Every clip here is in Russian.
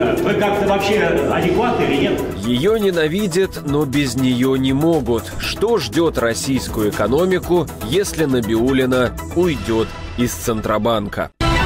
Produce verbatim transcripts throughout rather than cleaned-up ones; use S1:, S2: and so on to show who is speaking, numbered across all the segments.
S1: Вы как-то вообще адекватны или нет?
S2: Ее ненавидят, но без нее не могут. Что ждет российскую экономику, если Набиуллина уйдет из Центробанка?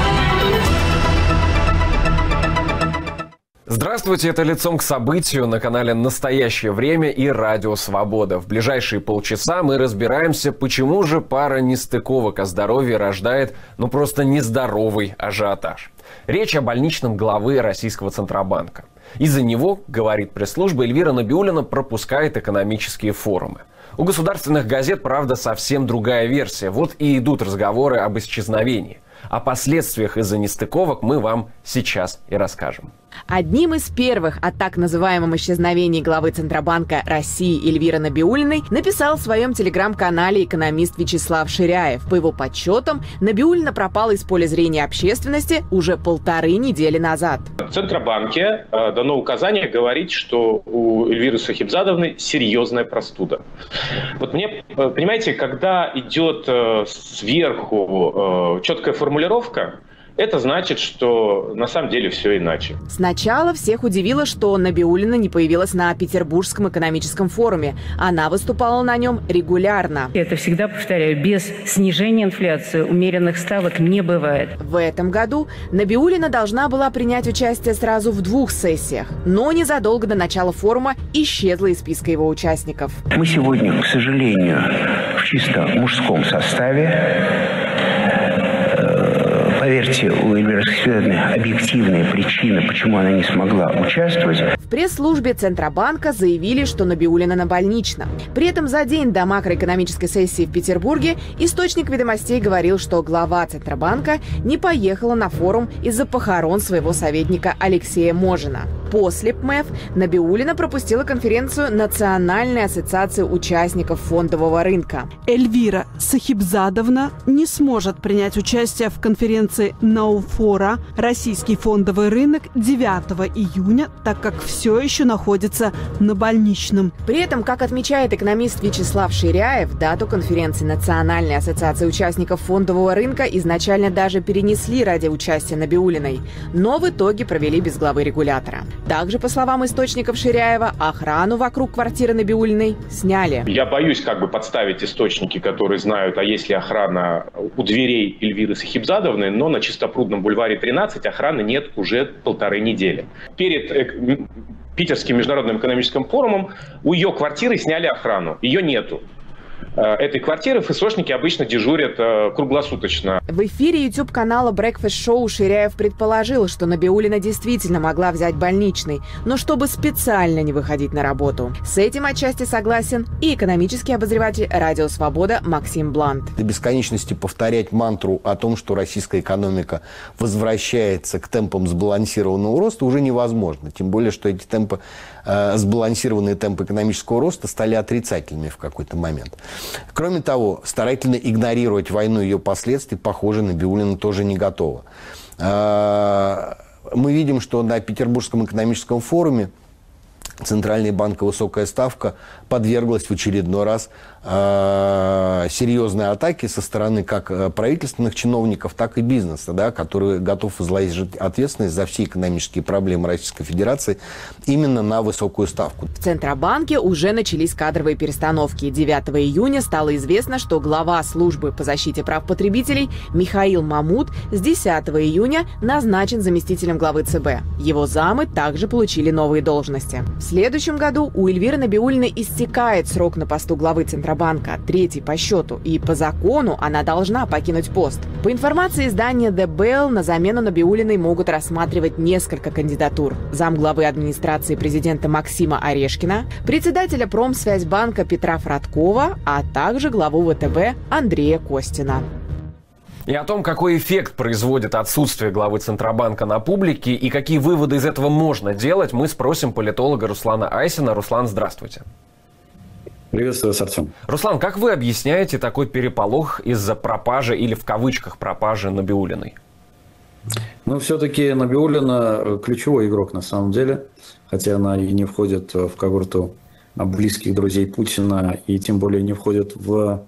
S2: Здравствуйте, это «Лицом к событию» на канале «Настоящее время» и «Радио Свобода». В ближайшие полчаса мы разбираемся, почему же пара нестыковок о здоровье рождает, ну просто нездоровый ажиотаж. Речь о больничном главы российского Центробанка. Из-за него, говорит пресс-служба, Эльвира Набиуллина пропускает экономические форумы. У государственных газет, правда, совсем другая версия. Вот и идут разговоры об исчезновении. О последствиях из-за нестыковок мы вам сейчас и расскажем.
S3: Одним из первых о так называемом исчезновении главы Центробанка России Эльвиры Набиуллиной написал в своем телеграм-канале экономист Вячеслав Ширяев. По его подсчетам, Набиуллина пропала из поля зрения общественности уже полторы недели назад.
S4: В Центробанке э, дано указание говорить, что у Эльвиры Сахибзадовны серьезная простуда. Вот мне, понимаете, когда идет э, сверху э, четкая формулировка, это значит, что на самом деле все иначе.
S3: Сначала всех удивило, что Набиуллина не появилась на Петербургском экономическом форуме. Она выступала на нем регулярно.
S5: Это всегда, повторяю, без снижения инфляции умеренных ставок не бывает.
S3: В этом году Набиуллина должна была принять участие сразу в двух сессиях, но незадолго до начала форума исчезла из списка его участников.
S6: Мы сегодня, к сожалению, в чисто мужском составе. Поверьте, у Эльвиры Сахибзадовны объективные причины, почему она не смогла участвовать.
S3: В пресс-службе Центробанка заявили, что Набиуллина на больничном. При этом за день до макроэкономической сессии в Петербурге источник «Ведомостей» говорил, что глава Центробанка не поехала на форум из-за похорон своего советника Алексея Можина. После ПМЭФ Набиуллина пропустила конференцию Национальной ассоциации участников фондового рынка.
S7: Эльвира Сахибзадовна не сможет принять участие в конференции «Науфора. Российский фондовый рынок» девятого июня, так как все еще находится на больничном.
S3: При этом, как отмечает экономист Вячеслав Ширяев, дату конференции Национальной ассоциации участников фондового рынка изначально даже перенесли ради участия Набиуллиной, но в итоге провели без главы регулятора. Также, по словам источников Ширяева, охрану вокруг квартиры Набиуллиной сняли.
S4: Я боюсь как бы подставить источники, которые знают, а есть ли охрана у дверей Эльвиры Сахибзадовны, но на Чистопрудном бульваре тринадцать охраны нет уже полторы недели. Перед Питерским международным экономическим форумом у ее квартиры сняли охрану. Ее нету. Этой квартиры ФСОшники обычно дежурят э, круглосуточно.
S3: В эфире YouTube-канала Breakfast Show Ширяев предположил, что Набиуллина действительно могла взять больничный, но чтобы специально не выходить на работу. С этим отчасти согласен и экономический обозреватель «Радио Свобода» Максим Блант.
S8: До бесконечности повторять мантру о том, что российская экономика возвращается к темпам сбалансированного роста, уже невозможно. Тем более, что эти темпы, э, сбалансированные темпы экономического роста стали отрицательными в какой-то момент. Кроме того, старательно игнорировать войну и ее последствий, похоже, Набиуллина тоже не готова. Мы видим, что на Петербургском экономическом форуме Центральный банк и высокая ставка подверглась в очередной раз э, серьезной атаке со стороны как правительственных чиновников, так и бизнеса, да, который готов возложить ответственность за все экономические проблемы Российской Федерации именно на высокую ставку.
S3: В Центробанке уже начались кадровые перестановки. девятого июня стало известно, что глава службы по защите прав потребителей Михаил Мамут с десятого июня назначен заместителем главы ЦБ. Его замы также получили новые должности. В следующем году у Эльвиры Набиуллиной истекает срок на посту главы Центробанка, третий по счету, и по закону она должна покинуть пост. По информации издания The Bell, на замену Набиуллиной могут рассматривать несколько кандидатур. Замглавы администрации президента Максима Орешкина, председателя Промсвязьбанка Петра Фродкова, а также главу ВТБ Андрея Костина.
S2: И о том, какой эффект производит отсутствие главы Центробанка на публике и какие выводы из этого можно делать, мы спросим политолога Руслана Айсина. Руслан, здравствуйте.
S9: Приветствую вас, Артем.
S2: Руслан, как вы объясняете такой переполох из-за пропажи или в кавычках пропажи Набиуллиной?
S9: Ну, все-таки Набиуллина ключевой игрок на самом деле, хотя она и не входит в когорту близких друзей Путина, и тем более не входит в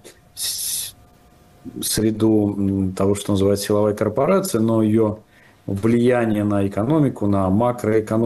S9: среду того, что называется силовая корпорация, но ее влияние на экономику, на макроэкономику,